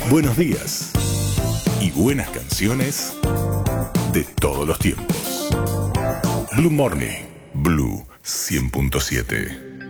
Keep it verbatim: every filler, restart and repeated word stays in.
Buenos días y buenas canciones de todos los tiempos. Blue Morning, Blue cien punto siete.